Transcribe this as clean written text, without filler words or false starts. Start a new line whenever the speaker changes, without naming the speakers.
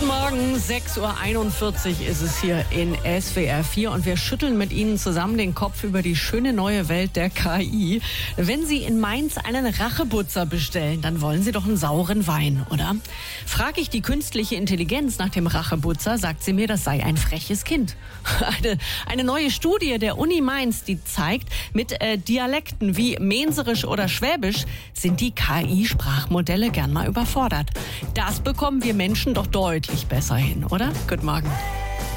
Guten Morgen, 6:41 Uhr ist es hier in SWR 4 und wir schütteln mit Ihnen zusammen den Kopf über die schöne neue Welt der KI. Wenn Sie in Mainz einen Rachebutzer bestellen, dann wollen Sie doch einen sauren Wein, oder? Frage ich die künstliche Intelligenz nach dem Rachebutzer, sagt sie mir, das sei ein freches Kind. Eine neue Studie der Uni Mainz, die zeigt, mit Dialekten wie Menserisch oder Schwäbisch sind die KI-Sprachmodelle gern mal überfordert. Das bekommen wir Menschen doch deutlich besser hin, oder? Guten Morgen.